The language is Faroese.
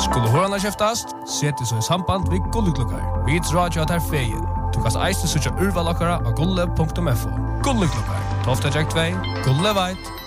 Skulle hörarna käftast, sätt så i samband vid Gulleklockar. Vi drar ju att här fejen. Du kan eisne søkja urvalakara av gulle.fo. Gulleklockar. 12. Jack 2. Gulle veit.